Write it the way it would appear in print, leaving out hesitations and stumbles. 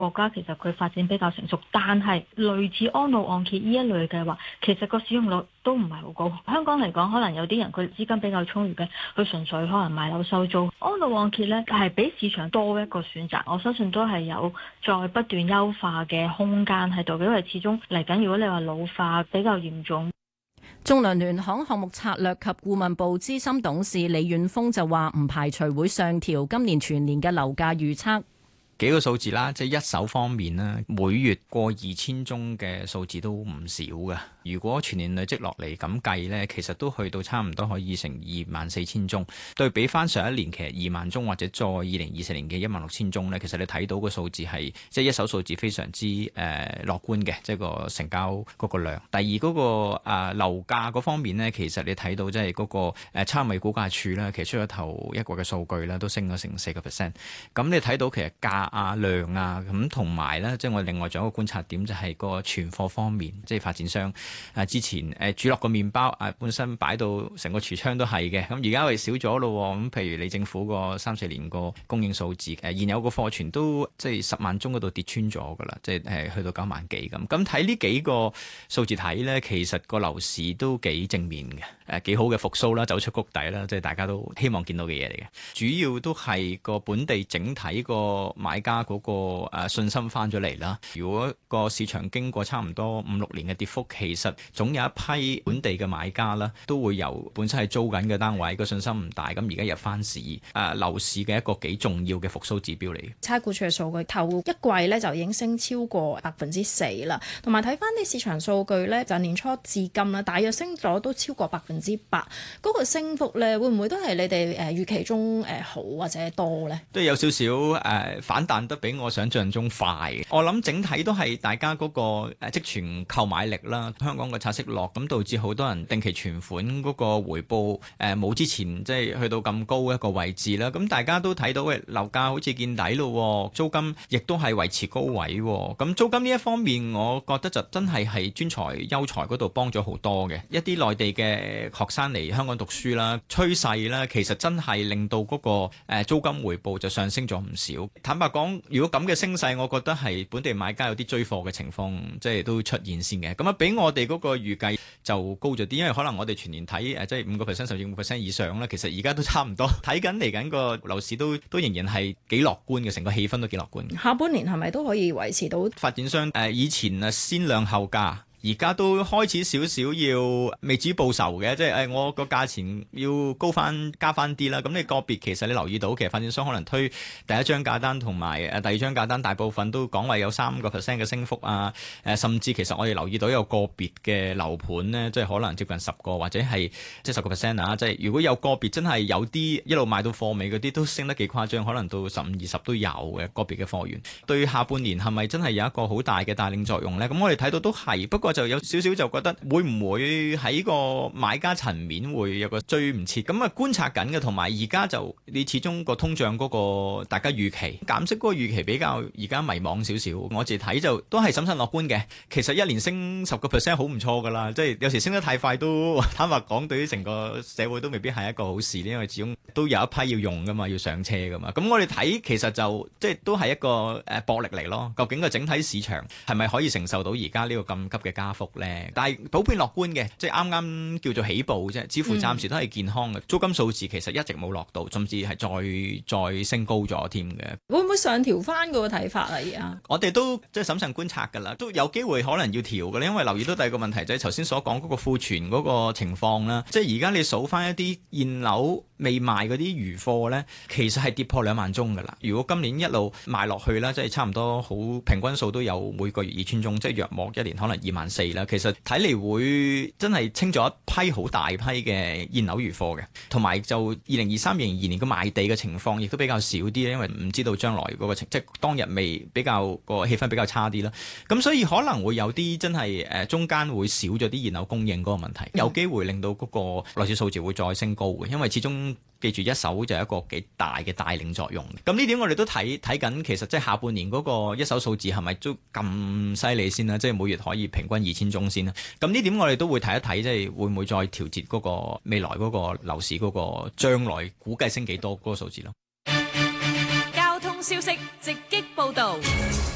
國家其實佢發展比較成熟，但係類似安老按揭呢一類嘅話，其實個使用率都唔係好高。香港嚟講，可能有啲人佢資金比較充裕嘅，佢純粹可能買樓收租。安老按揭呢係比市場多一個選擇，我相信都係有再不斷優化嘅空間喺度，因為始終嚟緊，如果你話老化比較嚴重。 仲量聯行項目策略及顧問部資深董事李遠峰就話，唔排除會上調今年全年嘅樓價預測。 幾個數字啦，即係一手方面啦，每月過2000宗嘅數字都唔少㗎。如果全年累積落嚟咁計呢，其實都去到差唔多可以成24000宗。對比翻上一年其實2萬宗，或者再2024年嘅16000宗呢，其實你睇到個數字係即係一手數字非常之樂觀嘅，即係個成交嗰個量。第二嗰個樓價嗰方面呢，其實你睇到即係嗰個差餉估價署呢，其實出咗頭一個嘅數據呢，都升咗成4%。咁你睇到其實價量啊，咁同埋咧，即係我另外仲有一個觀察點，就係個存貨方面，即係發展商之前煮落個麵包本身擺到成個櫥窗都係嘅，咁而家係少咗咯。咁譬如你政府個3-4年個供應數字，現有個貨存都即係10萬宗嗰度跌穿咗噶啦，即係去到9萬幾咁。咁睇呢幾個數字睇咧，其實個樓市都幾正面嘅，幾好嘅復甦啦，走出谷底啦，即係大家都希望見到嘅嘢嚟嘅。主要都係個本地整體個買家嗰個信心翻咗嚟啦。如果個市場經過差唔多5-6年嘅跌幅，其實總有一批本地嘅買家啦，都會由本身係租緊嘅單位個信心唔大，咁而家入翻市，樓市嘅一個幾重要嘅復甦指標嚟。 差估署嘅數據頭一季咧就已經升超過4%啦，同埋睇翻啲市場數據咧，就年初至今啦，大約升咗都超過8%，嗰個升幅咧會唔會都係你哋預期中好或者多咧？ 都有少少反彈得比我想象中快。我諗整體都係大家嗰個積存購買力啦，香港個拆息落，咁導致好多人定期存款嗰個回報冇之前即係去到咁高一個位置啦。咁大家都睇到嘅樓價好似見底咯，租金亦都係維持高位。咁租金呢一方面，我覺得就真係專才優才嗰度幫咗好多嘅。一啲內地嘅學生嚟香港讀書啦，趨勢啦，其實真係令到嗰個租金回報就上升咗唔少。坦白講，如果咁嘅升勢，我覺得係本地買家有啲追貨嘅情況，即係都出現先嘅。咁啊，比我哋嗰個預計就高咗啲，因為可能我哋全年睇即係5%甚至5%以上啦。其實而家都差唔多，睇緊嚟緊個樓市都仍然係幾樂觀嘅，成個氣氛都幾樂觀。 下半年係咪都可以維持到？ 發展商以前先量後價，而家都開始少少要未至於報仇嘅，即係我個價錢要高翻加翻啲啦。咁你個別其實你留意到，其實發展商可能推第一張價單同埋第二張價單，大部分都講話有3%嘅升幅啊。甚至其實我哋留意到有個別嘅樓盤呢，即係可能接近10個或者係即係10%啊。即係如果有個別真係有啲一路賣到貨尾嗰啲都升得幾誇張，可能到15-20都有嘅個別嘅貨源。對下半年係咪真係有一個好大嘅帶領作用呢？咁我哋睇到都係，不過就有少少就覺得會唔會喺個買家層面會有個追唔切，咁觀察緊嘅。同埋而家就你始終個通脹嗰個大家預期減息嗰個預期比較而家迷茫少少，我自己睇就都係審慎樂觀嘅。其實一年升10%好唔錯噶啦，即係有時升得太快都坦白講對於成個社會都未必係一個好事，因為始終都有一批要用噶嘛，要上車噶嘛。咁我哋睇其實就即係都係一個博弈嚟咯，究竟個整體市場係咪可以承受到而家呢個咁急嘅加幅咧？但係普遍樂觀嘅，即係啱啱叫做起步啫，似乎暫時都係健康嘅。租金數字其實一直冇落到，甚至係再升高咗添嘅。 會唔會上調翻嗰個睇法啊？而家我哋都即係審慎觀察㗎啦，都有機會可能要調㗎啦。因為留意到第二個問題就係頭先所講嗰個庫存嗰個情況啦。即係而家你數翻一啲現樓未賣嗰啲餘貨咧，其實係跌破2萬宗㗎啦。如果今年一路賣落去啦，即係差唔多好平均數都有每個月2000宗，即係約莫一年可能24000啦。其實睇嚟會真係清咗一批好大批嘅現樓餘貨嘅，同埋就2023-2022年個賣地嘅情況亦都比較少啲，因為唔知道將來嗰個即係當日未比較個氣氛比較差啲啦。咁所以可能會有啲真係中間會少咗啲現樓供應嗰個問題，有機會令到嗰個樓市數字會再升高嘅，因為始終記住一手就係一個幾大嘅帶領作用。咁呢點我哋都睇緊，其實即係下半年嗰個一手數字係咪都咁犀利先啦？即係每月可以平均2000宗先啦。咁呢點我哋都會睇一睇，即係會唔會再調節嗰個未來嗰個樓市嗰個將來估計升幾多嗰個數字咯。 交通消息直擊報導。